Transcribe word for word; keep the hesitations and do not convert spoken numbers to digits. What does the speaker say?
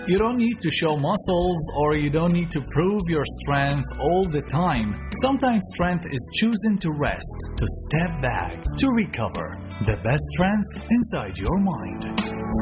You don't need to show muscles, or you don't need to prove your strength all the time. Sometimes strength is choosing to rest, to step back, to recover. The best strength inside your mind.